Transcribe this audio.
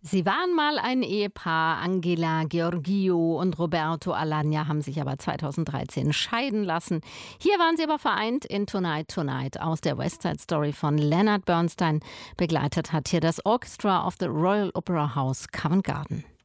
Sie waren mal ein Ehepaar. Angela Gheorghiu und Roberto Alagna haben sich aber 2013 scheiden lassen. Hier waren sie aber vereint in Tonight Tonight aus der West Side Story von Leonard Bernstein. Begleitet hat hier das Orchestra of the Royal Opera House Covent Garden.